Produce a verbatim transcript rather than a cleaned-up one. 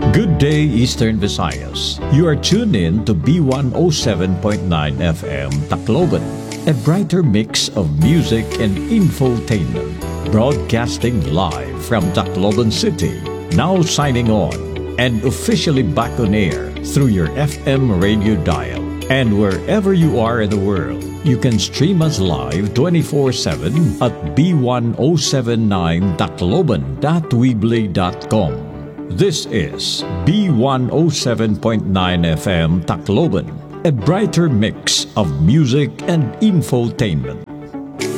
Good day, Eastern Visayas. You are tuned in to B one oh seven point nine F M Tacloban, a brighter mix of music and infotainment. Broadcasting live from Tacloban City, now signing on and officially back on air through your F M radio dial. And wherever you are in the world, you can stream us live twenty-four seven at b one oh seven nine tacloban dot weebly dot com. This is B one oh seven point nine F M Tacloban, a brighter mix of music and infotainment.